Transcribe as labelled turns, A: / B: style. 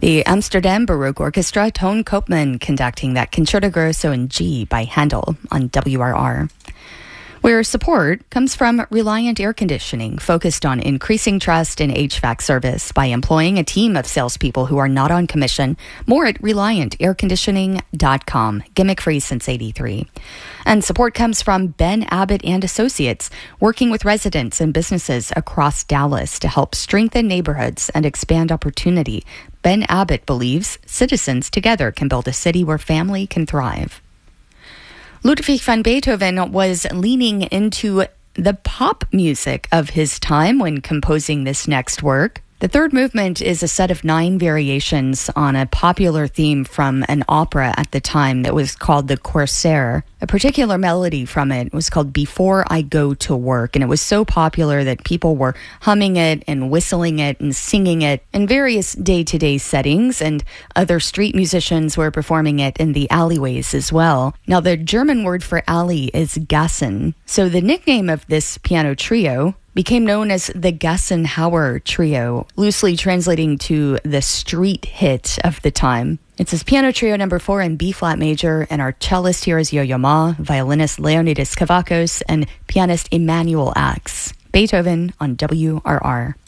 A: The Amsterdam Baroque Orchestra, Toon Koopman, conducting that Concerto Grosso in G by Handel on WRR. Where support comes from Reliant Air Conditioning, focused on increasing trust in HVAC service by employing a team of salespeople who are not on commission. More at ReliantAirConditioning.com. Gimmick-free since '83. And support comes from Ben Abbott and Associates, working with residents and businesses across Dallas to help strengthen neighborhoods and expand opportunity. Ben Abbott believes citizens together can build a city where family can thrive. Ludwig van Beethoven was leaning into the pop music of his time when composing this next work. The third movement is a set of 9 variations on a popular theme from an opera at the time that was called The Corsair. A particular melody from it was called Before I Go to Work, and it was so popular that people were humming it and whistling it and singing it in various day-to-day settings, and other street musicians were performing it in the alleyways as well. Now, the German word for alley is Gassen, so the nickname of this piano trio became known as the Gassenhauer Trio, loosely translating to the street hit of the time. It's his piano trio number 4 in B-flat major, and our cellist here is Yo-Yo Ma, violinist Leonidas Kavakos, and pianist Emmanuel Axe. Beethoven on WRR.